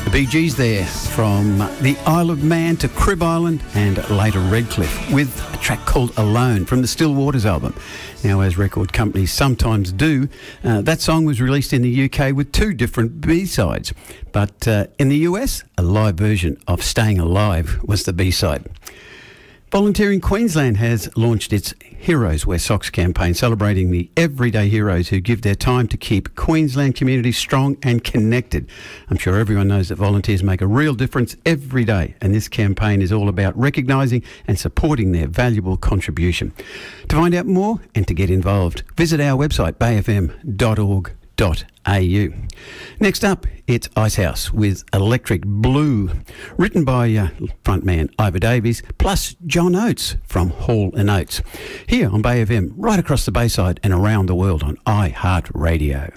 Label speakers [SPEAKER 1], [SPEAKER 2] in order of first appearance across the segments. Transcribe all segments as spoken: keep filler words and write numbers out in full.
[SPEAKER 1] The Bee Gees there, from the Isle of Man to Crib Island and later Redcliffe, with a track called Alone from the Still Waters album. Now, as record companies sometimes do, uh, that song was released in the U K with two different B-sides. But uh, in the U S, a live version of Staying Alive was the B-side. Volunteering Queensland has launched its Heroes Wear Socks campaign, celebrating the everyday heroes who give their time to keep Queensland communities strong and connected. I'm sure everyone knows that volunteers make a real difference every day, and this campaign is all about recognising and supporting their valuable contribution. To find out more and to get involved, visit our website, bay f m dot org dot a u. Next up, it's Icehouse with Electric Blue, written by uh, frontman Ivor Davies, plus John Oates from Hall and Oates, here on Bay F M, right across the Bayside and around the world on iHeartRadio.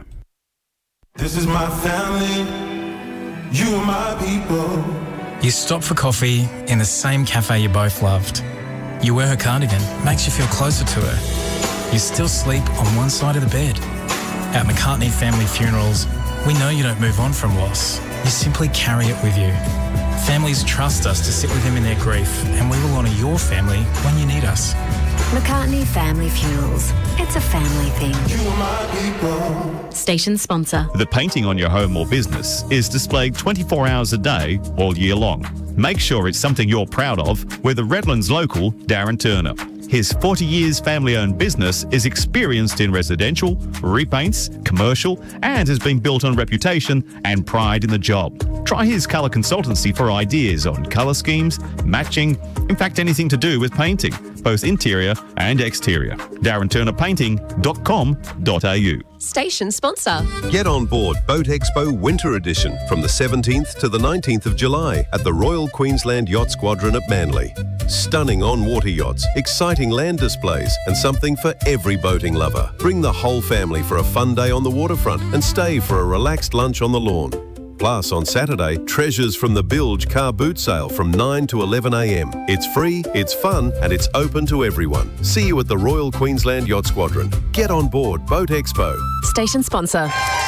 [SPEAKER 2] This is my family, you are my people.
[SPEAKER 3] You stop for coffee in the same cafe you both loved. You wear her cardigan, makes you feel closer to her. You still sleep on one side of the bed. At McCartney Family Funerals, we know you don't move on from loss. You simply carry it with you. Families trust us to sit with them in their grief, and we will honour your family when you need us.
[SPEAKER 4] McCartney Family Funerals. It's a family thing.
[SPEAKER 2] You are my people.
[SPEAKER 4] Station sponsor.
[SPEAKER 5] The painting on your home or business is displayed twenty-four hours a day, all year long. Make sure it's something you're proud of with the Redlands local, Darren Turner. His forty years family-owned business is experienced in residential, repaints, commercial, and has been built on reputation and pride in the job. Try his colour consultancy for ideas on colour schemes, matching, in fact anything to do with painting, both interior and exterior. darren turner painting dot com dot a u.
[SPEAKER 6] Station sponsor.
[SPEAKER 7] Get on board Boat Expo Winter Edition from the seventeenth to the nineteenth of July at the Royal Queensland Yacht Squadron at Manly. Stunning on-water yachts, exciting land displays, and something for every boating lover. Bring the whole family for a fun day on the waterfront and stay for a relaxed lunch on the lawn. Plus, on Saturday, treasures from the Bilge car boot sale from nine to eleven a m. It's free, it's fun, and it's open to everyone. See you at the Royal Queensland Yacht Squadron. Get on board Boat Expo.
[SPEAKER 4] Station sponsor.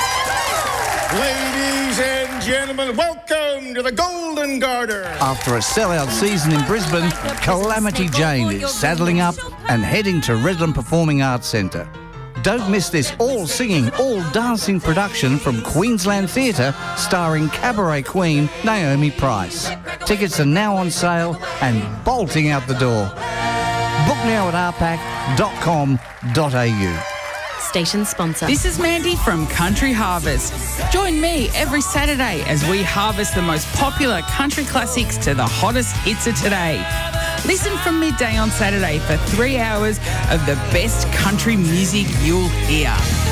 [SPEAKER 8] Ladies and gentlemen, welcome to the Golden Garter.
[SPEAKER 9] After a sellout season in Brisbane, Calamity Jane is saddling up and heading to Redland Performing Arts Centre. Don't miss this all-singing, all-dancing production from Queensland Theatre starring cabaret queen Naomi Price. Tickets are now on sale and bolting out the door. Book now at r pac dot com dot a u.
[SPEAKER 4] Station sponsor.
[SPEAKER 10] This is Mandy from Country Harvest. Join me every Saturday as we harvest the most popular country classics to the hottest hits of today. Listen from midday on Saturday for three hours of the best country music you'll hear.